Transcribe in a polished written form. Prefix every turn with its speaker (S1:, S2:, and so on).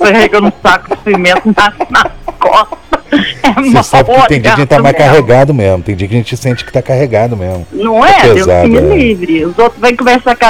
S1: carregando um saco de cimento nas costas.
S2: Você sabe que tem dia que a gente tá mais carregado mesmo. Tem dia que a gente sente que tá carregado mesmo.
S1: Não é? Deus
S2: pesado,
S1: que me livre. Os outros vêm conversar com